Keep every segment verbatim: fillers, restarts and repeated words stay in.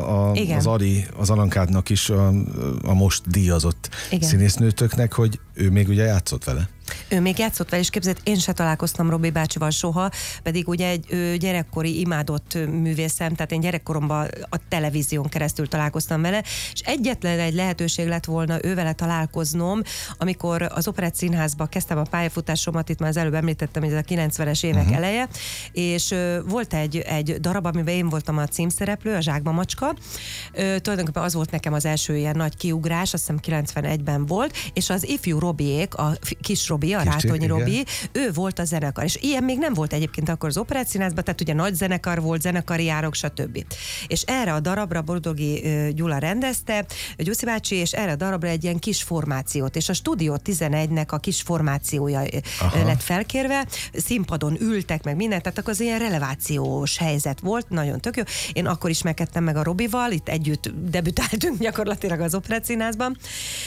a, az Ari, az Alankádnak is a, a most díjazott igen. színésznőtöknek, hogy ő még ugye játszott vele. Ő még játszott vele, és képzeld, én se találkoztam Robi bácsival soha, pedig ugye egy ő gyerekkori imádott művészem, tehát én gyerekkoromban a televízión keresztül találkoztam vele, és egyetlen egy lehetőség lett volna ő vele találkoznom, amikor az Operett Színházba kezdtem a pályafutásomat, itt már az előbb említettem, hogy ez a kilencvenes évek uh-huh. eleje, és uh, volt egy, egy darab, amiben én voltam a címszereplő, a Zsákba macska. Uh, tulajdonképpen az volt nekem az első ilyen nagy kiugrás, azt hiszem kilencvenegyben volt, és az ifjú Robiék, a kis Robi, a Rátonyi Robi, ő volt a zenekar, és ilyen még nem volt egyébként akkor az Operett Színházban, tehát ugye nagy zenekar volt, zenekari járok, stb. És erre a darabra Boldoghi Gyula rendezte, Gyuszi bácsi, és erre a darabra egy ilyen kis formációt, és a Stúdió tizenegynek a kis formációja Aha. lett felkérve, színpadon ültek meg mindent, tehát akkor az ilyen relevációs helyzet volt, nagyon tök jó. Én akkor ismerkedtem meg a Robival, itt együtt debütáltunk gyakorlatilag az Operett Színházban,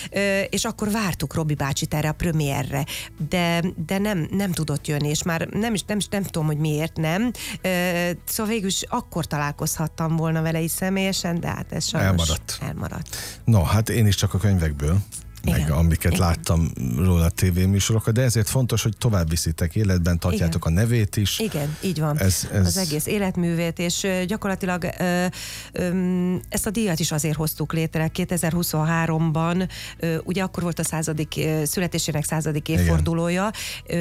és akkor vártuk Robi bácsit erre a premierre, de, de nem, nem tudott jönni, és már nem is, nem is nem tudom, hogy miért nem. Szóval végül is akkor találkozhattam volna vele is személyesen, de hát ez sajnos elmaradt. elmaradt. No, hát én is csak a könyvekből, meg igen, amiket igen. láttam róla a tévéműsorokat, de ezért fontos, hogy tovább viszitek életben, tartjátok igen. a nevét is. Igen, így van. Ez, ez... Az egész életművét, és gyakorlatilag ö, ö, ezt a díjat is azért hoztuk létre kétezer-huszonháromban, ö, ugye akkor volt a századik, születésének századik évfordulója,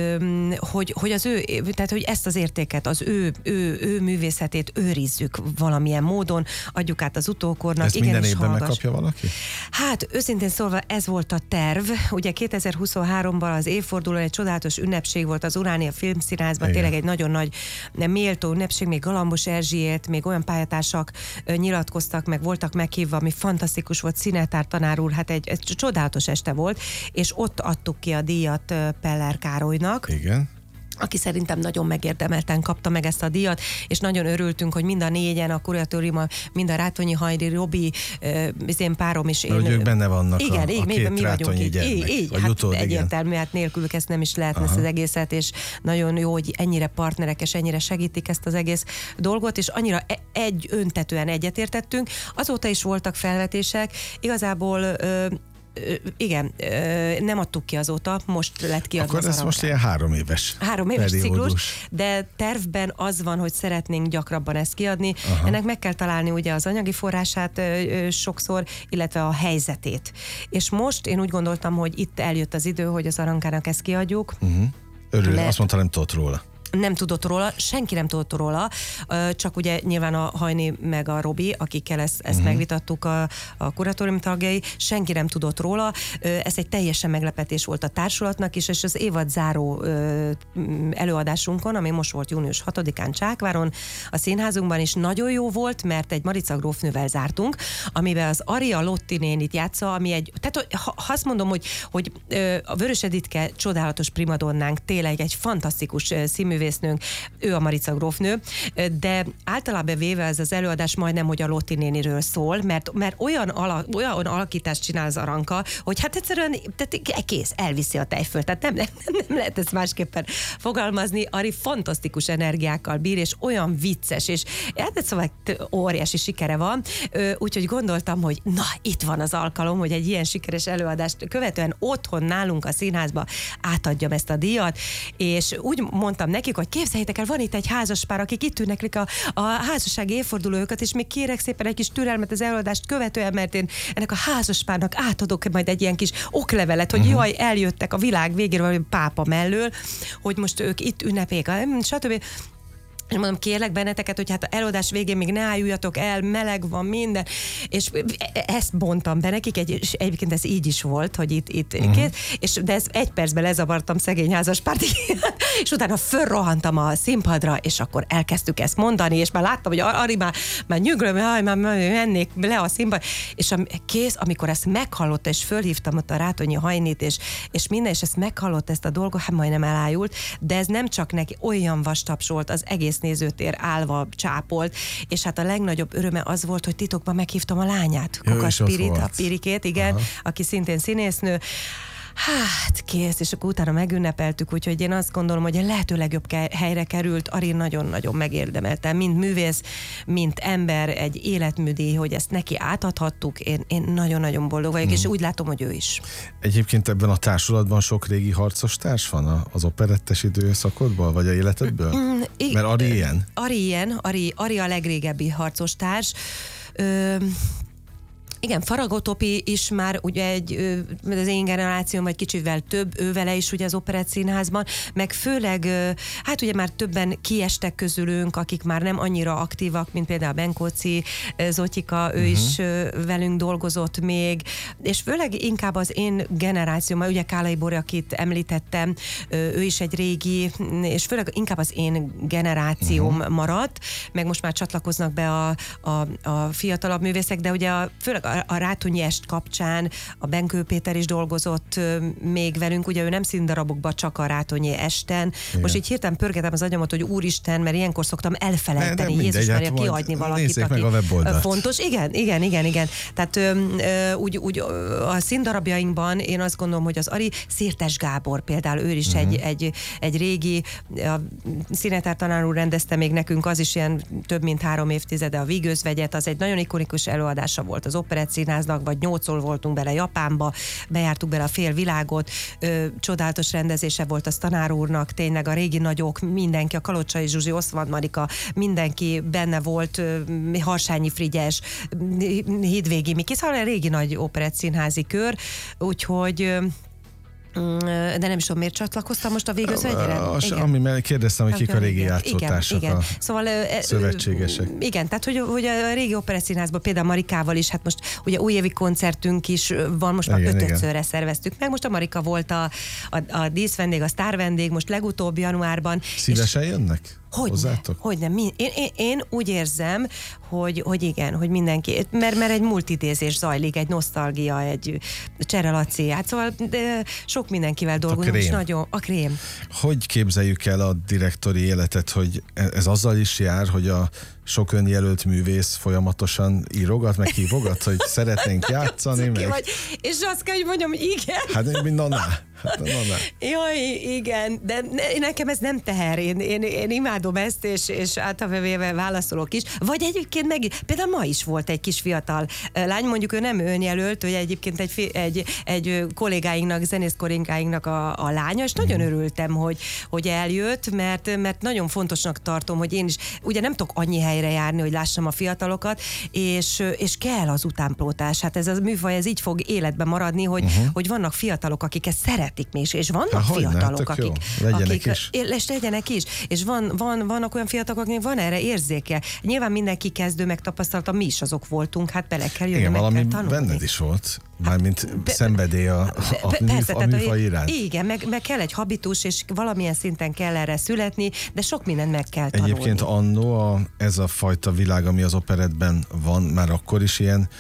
ö, hogy, hogy az ő, tehát hogy ezt az értéket, az ő, ő, ő művészetét őrizzük valamilyen módon, adjuk át az utókornak. Ezt minden évben megkapja valaki? Hát őszintén szólva ez volt a terv. Ugye kétezer-huszonháromban az évforduló egy csodálatos ünnepség volt az Uránia Filmszínházban, tényleg egy nagyon nagy méltó ünnepség, még Galambos Erzsiét, még olyan pályatársak nyilatkoztak, meg voltak meghívva, ami fantasztikus volt, Színetár tanár úr, hát egy, egy csodálatos este volt, és ott adtuk ki a díjat Peller Károlynak. Igen. Aki szerintem nagyon megérdemelten kapta meg ezt a díjat, és nagyon örültünk, hogy mind a négyen, a kuratóriuma, mind a Rátonyi Hajdi, Robi, az én párom is. Én, hogy ők benne vannak igen, a, így, a két mi Rátonyi így, gyermek. Így, így hát utód, egyértelmű, hát nélkülük ezt nem is lehetne ezt az egészet, és nagyon jó, hogy ennyire partnerek, és ennyire segítik ezt az egész dolgot, és annyira egy öntetően egyetértettünk. Azóta is voltak felvetések, igazából ö, igen, nem adtuk ki azóta, most lett kiadva. Akkor ez most ilyen három éves Három éves ciklus, de tervben az van, hogy szeretnénk gyakrabban ezt kiadni. Aha. Ennek meg kell találni ugye az anyagi forrását sokszor, illetve a helyzetét. És most én úgy gondoltam, hogy itt eljött az idő, hogy az Arankának ezt kiadjuk. Uh-huh. Örül, mert... azt mondta, nem tudott róla. Nem tudott róla, senki nem tudott róla, csak ugye nyilván a Hajni meg a Robi, akikkel ezt, ezt uh-huh. megvitattuk a, a kuratórium tagjai, senki nem tudott róla. Ez egy teljesen meglepetés volt a társulatnak is, és az évad záró előadásunkon, ami most volt június hatodikán Csákváron, a színházunkban is nagyon jó volt, mert egy Marica grófnővel zártunk, amiben az Aria Lotti nénit játsza, ami egy, tehát ha, ha azt mondom, hogy, hogy a Vörös Editke csodálatos primadonnánk, tényleg egy fantasztikus színmű művésznőnk, ő a Marica grófnő, de általában véve ez az előadás majdnem, hogy a Lotti néniről szól, mert, mert olyan, ala, olyan alakítást csinál az Aranka, hogy hát egyszerűen tehát kész, elviszi a tejfölt, tehát nem, nem, nem lehet ezt másképpen fogalmazni. Ari fantasztikus energiákkal bír, és olyan vicces, és hát szóval óriási sikere van, úgyhogy gondoltam, hogy na, itt van az alkalom, hogy egy ilyen sikeres előadást követően otthon nálunk a színházba átadjam ezt a díjat, és úgy mondtam nekik, hogy képzeljétek el, van itt egy házaspár, akik itt ünneplik a, a házassági évfordulójukat, és még kérek szépen egy kis türelmet az előadást követően, mert én ennek a házaspárnak átadok majd egy ilyen kis oklevelet, hogy uh-huh. jaj, eljöttek a világ végére valami pápa mellől, hogy most ők itt ünnepék, stb. És mondom, kérlek benneteket, hogy hát a előadás végén még ne ájuljatok el, meleg van minden, és ezt bontam be nekik, egy, és egyébként ez így is volt, hogy itt, itt uh-huh. két, és de ez egy percben lezavartam szegény házaspárt, és utána fölrohantam a színpadra, és akkor elkezdtük ezt mondani, és már láttam, hogy Ari már, már nyugröm, már, már mennék le a színpad, és a, kész, amikor ezt meghallotta, és fölhívtam ott a Rátonyi Hajnit, és, és minden, és ezt meghallott ezt a dolgot, hát majdnem elájult, de ez nem csak neki, olyan vastapsolt, az egész nézőtér állva csápolt, és hát a legnagyobb öröme az volt, hogy titokban meghívtam a lányát, Kokas Pirit, a Pirikét, igen, aha. aki szintén színésznő. Hát kész, és akkor utána megünnepeltük, úgyhogy én azt gondolom, hogy a lehető legjobb helyre került, Ari nagyon-nagyon megérdemelte, mint művész, mint ember, egy életműdíj, hogy ezt neki átadhattuk, én, én nagyon-nagyon boldog vagyok, hmm. és úgy látom, hogy ő is. Egyébként ebben a társulatban sok régi harcos társ van az operettes időszakodból, vagy a életedből? Mm, I- Mert Ari ilyen? Ari ilyen, Ari, Ari a legrégebbi harcos társ. Ö, Igen, Faragó Topi is már ugye egy, az én generációm, vagy kicsivel több, ő vele is ugye az Operett Színházban, meg főleg, hát ugye már többen kiestek közülünk, akik már nem annyira aktívak, mint például Benkóci, Zotyika, ő uh-huh. is velünk dolgozott még, és főleg inkább az én generációm, ugye Kálai Bori, akit említettem, ő is egy régi, és főleg inkább az én generációm uh-huh. maradt, meg most már csatlakoznak be a, a, a fiatalabb művészek, de ugye a, főleg a Rátonyi est kapcsán a Benkő Péter is dolgozott még velünk, ugye ő nem színdarabokban, csak a Rátonyi esten. Igen. Most így hirtelen pörgetem az agyamat, hogy úristen, mert ilyenkor szoktam elfelejteni, ne, Jézus Mária, hát kihagyni valakit, aki fontos. Igen, igen, igen, igen. Tehát ö, ö, úgy, úgy a színdarabjainkban én azt gondolom, hogy az Ari, Szirtes Gábor például, ő is uh-huh. egy, egy, egy régi, a Színetár tanár úr rendezte még nekünk, az is ilyen több mint három évtizede a Vígözvegyet, az egy nagyon ikonikus előadása volt az Operett Színháznak, vagy nyolcszor voltunk bele Japánba, bejártuk bele a fél világot, ö, csodálatos rendezése volt az tanár úrnak, tényleg a régi nagyok, mindenki, a Kalocsai Zsuzsi, Oszmand Marika, mindenki benne volt, ö, Harsányi Frigyes, Hídvégi Miki, szóval a régi nagy operett színházi kör, úgyhogy ö, de nem is tudom, miért csatlakoztam most a Vígözvegyre? Ami kérdeztem, hogy kik a régi játszótársak, igen, igen. Szóval, a szövetségesek. Igen, tehát hogy, hogy a régi operettszínházban például Marikával is, hát most ugye újévi koncertünk is van, most már ötödszörre szerveztük meg, most a Marika volt a, a, a díszvendég, a sztárvendég, most legutóbb januárban. Szívesen és jönnek? Hogyne, hogyne. Én, én, én úgy érzem, hogy, hogy igen, hogy mindenki, mert, mert egy multidézés zajlik, egy nosztalgia, egy Csere Laci, hát szóval de sok mindenkivel dolgozunk, és nagyon, a krém. Hogy képzeljük el a direktori életet, hogy ez azzal is jár, hogy a sok önjelölt művész folyamatosan írogat, meg hívogat, hogy szeretnénk játszani, meg... Vagy, és azt kell, hogy mondjam, igen. Hát mint annál. Hát, Jaj, igen, de ne, nekem ez nem teher, én, én, én imádom ezt, és, és általában válaszolok is. Vagy egyébként meg, például ma is volt egy kis fiatal lány, mondjuk ő nem önjelölt, hogy egyébként egy, egy, egy kollégáinknak, zenész kollégáinknak a, a lánya, és nagyon örültem, hogy, hogy eljött, mert, mert nagyon fontosnak tartom, hogy én is, ugye nem tudok annyi helyre járni, hogy lássam a fiatalokat, és, és kell az utánpótlás. Hát ez a műfaj, ez így fog életben maradni, hogy, uh-huh. hogy vannak fiatalok, akik ezt szeretik mi is, és vannak Há, fiatalok, hát, akik, legyenek akik is. És legyenek is, és van, van, vannak olyan fiatalok, akik van erre érzéke. Nyilván mindenki kezdő megtapasztalta, mi is azok voltunk, hát bele kell jönni, igen, meg valami kell tanulni. Benned is volt, mármint hát, szenvedély a, a, a, persze, műf, a műfaj iránt. Igen, meg, meg kell egy habitus, és valamilyen szinten kell erre születni, de sok mindent meg kell tanulni. Egyébként annó a, ez a fajta világ, ami az operettben van, már akkor is ilyen,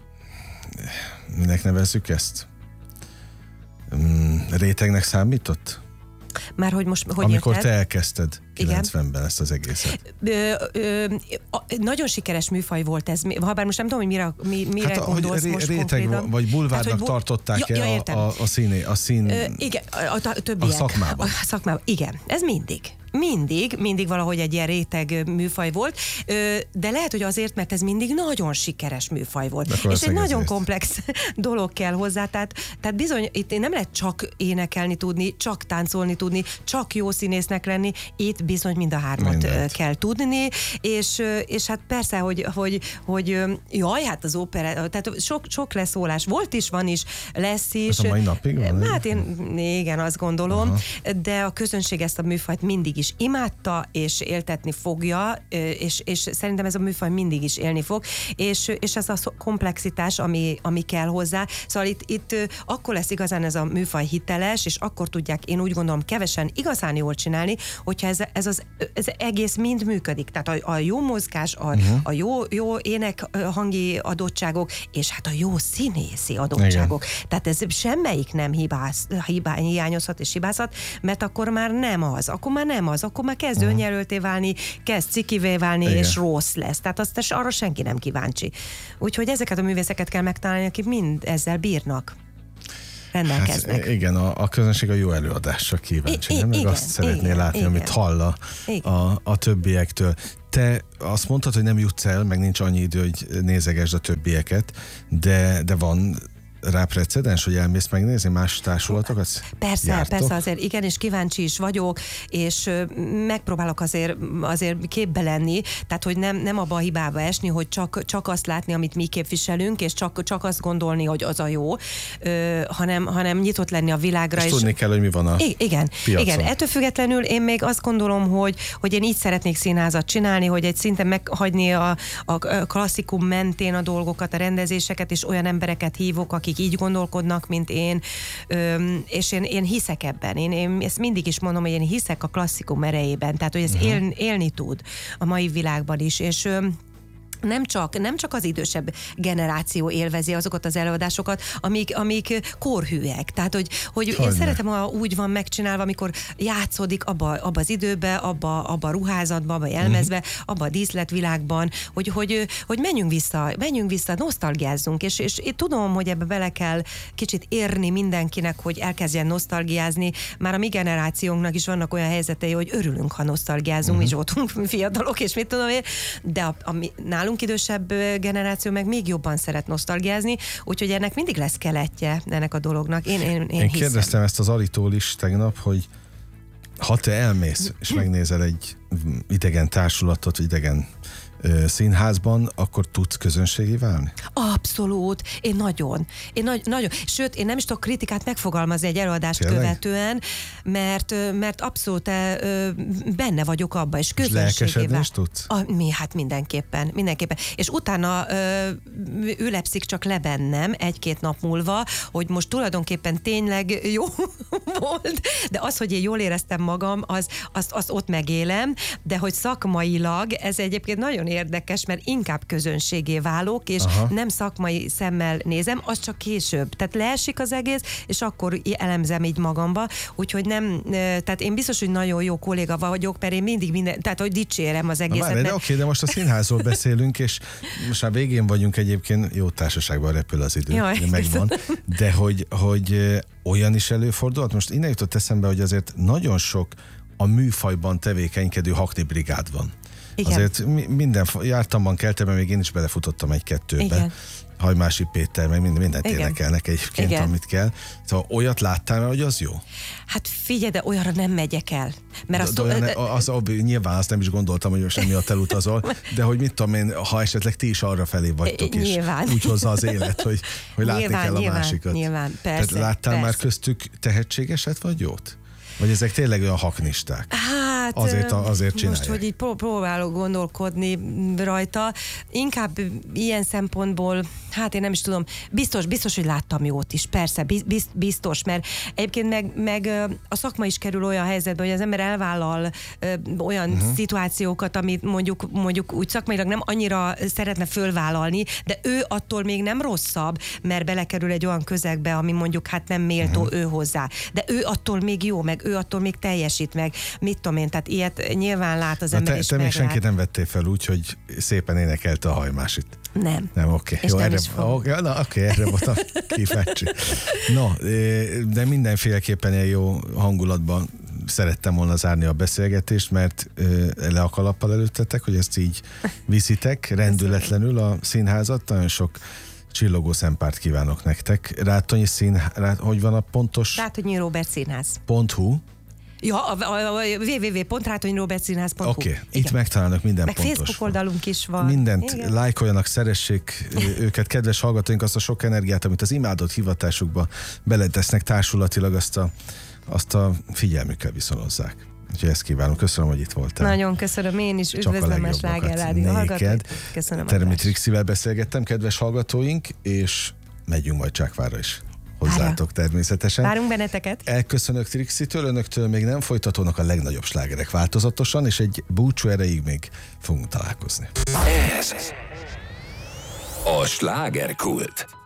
minek nevezzük ezt? Rétegnek számított? Már hogy most, hogy amikor érted? Te elkezdted kilencvenben ezt az egészet. Ö, ö, a, nagyon sikeres műfaj volt ez, habár most nem tudom, hogy mire, mi, mire hát, gondolsz ré, most réteg konkrétan. Vagy bulvárnak hát, tartották-e ja, ja, a, a, a, színé, a szín... Ö, igen, a, a, a többiek. A szakmában. A szakmában, igen. Ez mindig. Mindig, mindig valahogy egy ilyen réteg műfaj volt, de lehet, hogy azért, mert ez mindig nagyon sikeres műfaj volt. És egy nagyon ezért. komplex dolog kell hozzá, tehát, tehát bizony itt nem lehet csak énekelni tudni, csak táncolni tudni, csak jó színésznek lenni, itt bizony mind a hármat Mindent. kell tudni, és, és hát persze, hogy, hogy, hogy jaj, hát az opera, tehát sok, sok leszólás volt is, van is, lesz is. Ez a mai napig van? Hát én igen, azt gondolom, Aha. de a közönség ezt a műfajt mindig is imádta, és éltetni fogja, és, és szerintem ez a műfaj mindig is élni fog, és, és ez a komplexitás, ami, ami kell hozzá. Szóval itt, itt akkor lesz igazán ez a műfaj hiteles, és akkor tudják, én úgy gondolom, kevesen igazán jól csinálni, hogyha ez, ez az ez egész mind működik. Tehát a, a jó mozgás, a, uh-huh. a jó, jó énekhangi adottságok, és hát a jó színészi adottságok. Igen. Tehát ez semmelyik nem hibáz, hibá, hiányozhat és hibázhat, mert akkor már nem az, akkor már nem az, akkor már kezd uh-huh. önjelölté válni, kezd cikivé válni, Igen. és rossz lesz. Tehát azt arra senki nem kíváncsi. Úgyhogy ezeket a művészeket kell megtalálni, akik mind ezzel bírnak. rendelkeznek. Hát, igen, a, a közönség a jó előadásra kíváncsi, I- nem? Meg igen, azt szeretné igen, látni, igen. amit hall a, a, a többiektől. Te azt mondtad, hogy nem jutsz el, meg nincs annyi idő, hogy nézegesd a többieket, de, de van rá precedens, hogy elmész megnézni más társulatokat? Persze, Jártok? persze, azért igen, és kíváncsi is vagyok, és ö, megpróbálok azért, azért képbe lenni, tehát hogy nem, nem abba a hibába esni, hogy csak, csak azt látni, amit mi képviselünk, és csak, csak azt gondolni, hogy az a jó, ö, hanem, hanem nyitott lenni a világra. És, és tudni kell, hogy mi van a I- igen, piacon. igen, ettől függetlenül én még azt gondolom, hogy, hogy én így szeretnék színházat csinálni, hogy egy szinten meghagyni a, a klasszikum mentén a dolgokat, a rendezéseket, és olyan embereket hívok, akik így gondolkodnak, mint én, Öm, és én, én hiszek ebben. Én, én ezt mindig is mondom, hogy én hiszek a klasszikum erejében, tehát hogy ez uh-huh. él, élni tud a mai világban is, és öm, Nem csak, nem csak az idősebb generáció élvezi azokat az előadásokat, amik, amik korhűek. Tehát, hogy, hogy én szeretem, ha úgy van megcsinálva, amikor játszódik abba, abba az időbe, abba, abba a ruházatba, abba a jelmezbe, uh-huh. abba a díszletvilágban, hogy, hogy, hogy menjünk vissza, menjünk vissza, nosztalgiázzunk, és, és én tudom, hogy ebbe bele kell kicsit érni mindenkinek, hogy elkezdjen nosztalgiázni. Már a mi generációnknak is vannak olyan helyzetei, hogy örülünk, ha nosztalgiázunk, uh-huh. mi is voltunk fiatalok, és mit tudom én, de a, a, nálunk idősebb generáció meg még jobban szeret nosztalgiázni, úgyhogy ennek mindig lesz keletje ennek a dolognak. Én, én, én, én kérdeztem ezt az Aritól is tegnap, hogy ha te elmész és megnézel egy idegen társulatot, vagy idegen ö, színházban, akkor tudsz közönségé válni? Abszolút. Én nagyon. Én nagy, nagyon. Sőt, én nem is tudok kritikát megfogalmazni egy előadást Tényleg? követően, mert, mert abszolút ö, benne vagyok abba, és közönségé lelkesedni vál. is tudsz? A, mi, hát mindenképpen, mindenképpen. És utána ö, ülepszik csak le bennem egy-két nap múlva, hogy most tulajdonképpen tényleg jó volt, de az, hogy én jól éreztem magam, az, azt, azt ott megélem, de hogy szakmailag ez egyébként nagyon érdekes, mert inkább közönségé válok, és Aha. nem szakmai szemmel nézem, az csak később. Tehát leesik az egész, és akkor elemzem így magamba, úgyhogy nem, tehát én biztos, hogy nagyon jó kolléga vagyok, mert én mindig minden, tehát hogy dicsérem az egészet. Várj, de oké, de most a színházról beszélünk, és most már végén vagyunk egyébként, jó társaságban repül az idő, Jaj, megvan, de hogy, hogy olyan is előfordulhat. Most innen jutott eszembe, hogy azért nagyon sok a műfajban tevékenykedő hakni brigád van. Igen. Azért minden, jártamban, keltemben, még én is belefutottam egy-kettőbe. Igen. Hajmási Péter, meg minden, mindent Igen. énekelnek egyébként, Igen. amit kell. Szóval olyat láttál, hogy az jó? Hát figyelj, de olyanra nem megyek el. Mert de, azt de olyan, az, az, nyilván azt nem is gondoltam, hogy most emiatt elutazol, de hogy mit tudom én, ha esetleg ti is arra felé vagytok, és nyilván. Úgy hozza az élet, hogy, hogy látni nyilván, kell a nyilván, másikat. Nyilván, persze. Tehát láttál persze. már köztük tehetségeset, vagy jót? Vagy ezek tényleg olyan haknisták? Hát, azért, azért csinálják. Most, hogy így próbálok gondolkodni rajta, inkább ilyen szempontból, hát én nem is tudom, biztos, biztos, hogy láttam jót is, persze, biztos, mert egyébként meg, meg a szakma is kerül olyan helyzetbe, hogy az ember elvállal olyan uh-huh. szituációkat, amit mondjuk, mondjuk úgy szakmailag nem annyira szeretne fölvállalni, de ő attól még nem rosszabb, mert belekerül egy olyan közegbe, ami mondjuk hát nem méltó uh-huh. ő hozzá. De ő attól még jó, meg ő attól még teljesít, meg mit tudom én, tehát ilyet nyilván lát az ember te, is te még senkit nem vettél fel úgy, hogy szépen énekelte a Hajmásit. Nem. Nem, oké. Okay. Jó, erre, okay, na, oké, okay, erre voltam kíváncsi. No, de mindenféleképpen egy jó hangulatban szerettem volna zárni a beszélgetést, mert le a kalappal előttetek, hogy ezt így viszitek rendületlenül a színházat, nagyon sok csillogó szempárt kívánok nektek. Rátonyi szín, rá, hogy van a pontos? Rátonyi Róbert Színház. .hu. Ja, a, a, a double-u double-u double-u pont rátonyi róbert színház pont hu. Oké, okay. Itt megtalálnak minden meg pontos. Facebook oldalunk is van. Mindent Igen. lájkoljanak, szeressék őket, kedves hallgatóink, azt a sok energiát, amit az imádott hivatásukba beletesznek társulatilag, azt a, azt a figyelmükkel viszonozzák. Úgyhogy ezt kívánom. Köszönöm, hogy itt voltál. Nagyon köszönöm, én is üdvözlöm a Sláger Rádió hallgatóit. Köszönöm. Teremi Trixivel beszélgettem, kedves hallgatóink, és megyünk majd Csákvárra is. Hozzátok természetesen. Várunk benneteket. Elköszönök Trixitől, önöktől még nem folytatódnak a legnagyobb slágerek változatosan, és egy búcsú erejéig még fogunk találkozni. Ez a Slágerkult.